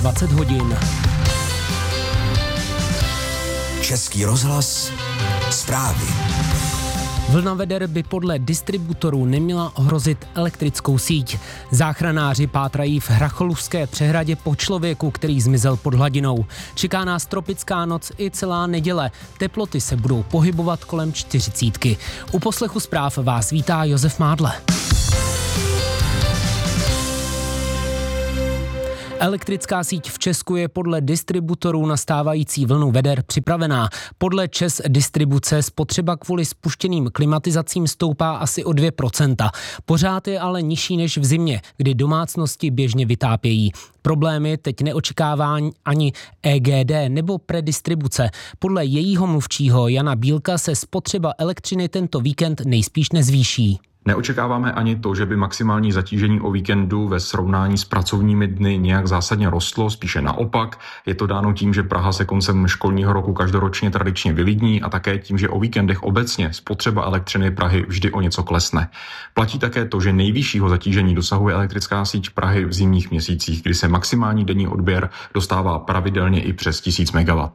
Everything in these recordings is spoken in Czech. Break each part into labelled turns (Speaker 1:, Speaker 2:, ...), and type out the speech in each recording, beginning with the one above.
Speaker 1: 20 hodin.
Speaker 2: Český rozhlas, zprávy.
Speaker 1: Vlna veder by podle distributorů neměla ohrozit elektrickou síť. Záchranáři pátrají v Hracholůvské přehradě po člověku, který zmizel pod hladinou. Čeká nás tropická noc i celá neděle. Teploty se budou pohybovat kolem 40. U poslechu zpráv vás vítá Josef Mádle. Elektrická síť v Česku je podle distributorů na stávající vlnu veder připravená. Podle ČEZ distribuce spotřeba kvůli spuštěným klimatizacím stoupá asi o 2%. Pořád je ale nižší než v zimě, kdy domácnosti běžně vytápějí. Problémy teď neočekává ani EGD nebo predistribuce. Podle jejího mluvčího Jana Bílka se spotřeba elektřiny tento víkend nejspíš nezvýší.
Speaker 3: Neočekáváme ani to, že by maximální zatížení o víkendu ve srovnání s pracovními dny nějak zásadně rostlo, spíše naopak. Je to dáno tím, že Praha se koncem školního roku každoročně tradičně vylidní a také tím, že o víkendech obecně spotřeba elektřiny Prahy vždy o něco klesne. Platí také to, že nejvyššího zatížení dosahuje elektrická síť Prahy v zimních měsících, kdy se maximální denní odběr dostává pravidelně i přes 1000 MW.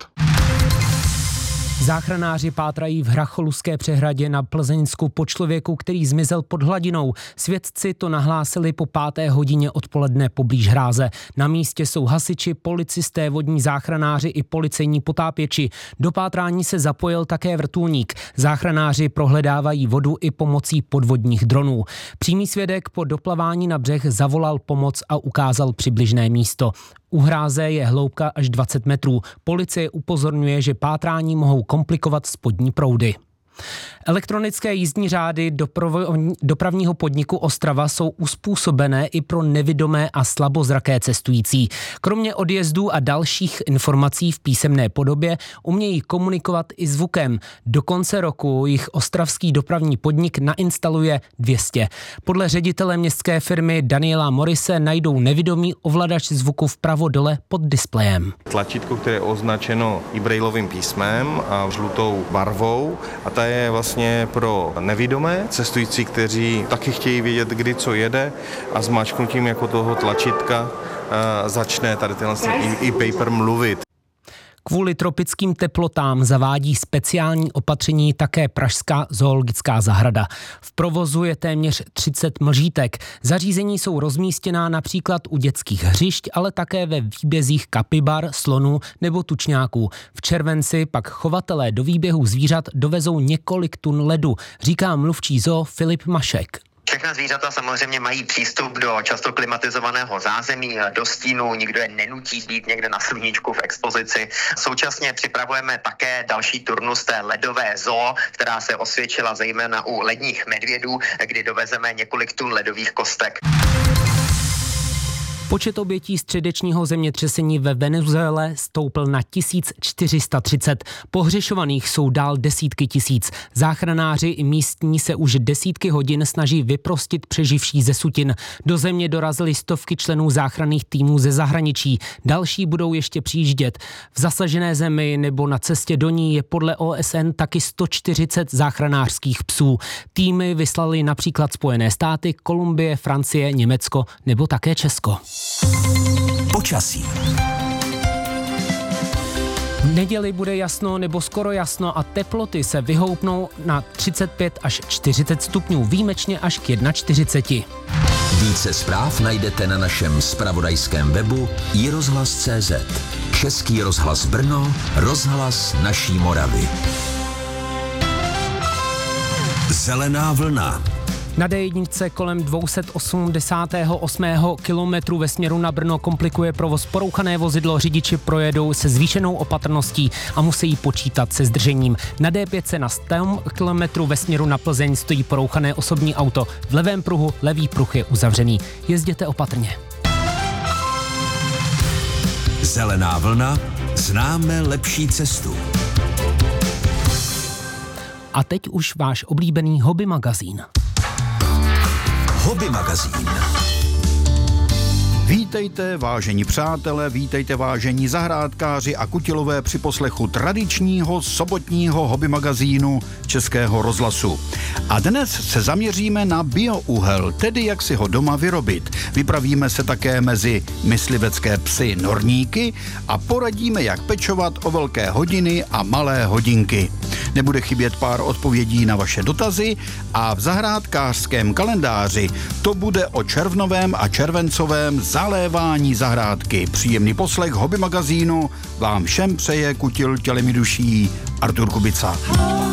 Speaker 1: Záchranáři pátrají v Hracholůvské přehradě na Plzeňsku po člověku, který zmizel pod hladinou. Svědci to nahlásili po 5. hodině odpoledne poblíž hráze. Na místě jsou hasiči, policisté, vodní záchranáři i policejní potápěči. Do pátrání se zapojil také vrtulník. Záchranáři prohledávají vodu i pomocí podvodních dronů. Přímý svědek po doplavání na břeh zavolal pomoc a ukázal přibližné místo. U hráze je hloubka až 20 metrů. Policie upozorňuje, že pátrání mohou komplikovat spodní proudy. Elektronické jízdní řády dopravního podniku Ostrava jsou uspůsobené i pro nevidomé a slabozraké cestující. Kromě odjezdů a dalších informací v písemné podobě umějí komunikovat i zvukem. Do konce roku jich ostravský dopravní podnik nainstaluje 200. Podle ředitele městské firmy Daniela Morise najdou nevidomý ovladač zvuku vpravo dole pod displejem.
Speaker 4: Tlačítko, které je označeno i brailovým písmem a žlutou barvou, a ta je vlastně pro nevidomé cestující, kteří taky chtějí vědět, kdy co jede, a zmáčknutím jako toho tlačítka začne tady tenhle e-paper mluvit.
Speaker 1: Kvůli tropickým teplotám zavádí speciální opatření také pražská zoologická zahrada. V provozu je téměř 30 mlžítek. Zařízení jsou rozmístěná například u dětských hřišť, ale také ve výbězích kapibar, slonů nebo tučňáků. V červenci pak chovatelé do výběhu zvířat dovezou několik tun ledu, říká mluvčí zoo Filip Mašek.
Speaker 5: Všechna zvířata samozřejmě mají přístup do často klimatizovaného zázemí, do stínu, nikdo je nenutí být někde na sluníčku v expozici. Současně připravujeme také další turnus té ledové zoo, která se osvědčila zejména u ledních medvědů, kdy dovezeme několik tun ledových kostek.
Speaker 1: Počet obětí středečního zemětřesení ve Venezuele stoupl na 1430. Pohřešovaných jsou dál desítky tisíc. Záchranáři i místní se už desítky hodin snaží vyprostit přeživší ze sutin. Do země dorazily stovky členů záchranných týmů ze zahraničí. Další budou ještě přijíždět. V zasažené zemi nebo na cestě do ní je podle OSN taky 140 záchranářských psů. Týmy vyslali například Spojené státy, Kolumbie, Francie, Německo nebo také Česko.
Speaker 2: Počasí.
Speaker 1: V neděli bude jasno nebo skoro jasno a teploty se vyhoupnou na 35 až 40 stupňů, výjimečně až k 41.
Speaker 2: Více zpráv najdete na našem zpravodajském webu iRozhlas.cz. Český rozhlas Brno, rozhlas naší Moravy. Zelená vlna.
Speaker 1: Na D1 kolem 288. kilometru ve směru na Brno komplikuje provoz porouchané vozidlo. Řidiči projedou se zvýšenou opatrností a musí počítat se zdržením. Na D5 na 100 kilometru ve směru na Plzeň stojí porouchané osobní auto. V levém pruhu levý pruh je uzavřený. Jezděte opatrně.
Speaker 2: Zelená vlna, známe lepší cestu.
Speaker 1: A teď už váš oblíbený hobby magazín.
Speaker 2: Hobby magazín.
Speaker 6: Vítejte, vážení přátelé, vítejte, vážení zahrádkáři a kutilové při poslechu tradičního sobotního hobby magazínu Českého rozhlasu. A dnes se zaměříme na biouhel, tedy jak si ho doma vyrobit. Vypravíme se také mezi myslivecké psy norníky a poradíme, jak pečovat o velké hodiny a malé hodinky. Nebude chybět pár odpovědí na vaše dotazy a v zahrádkářském kalendáři to bude o červnovém a červencovém zalévání zahrádky. Příjemný poslech hobby magazínu vám všem přeje kutil tělemi duší Artur Kubica.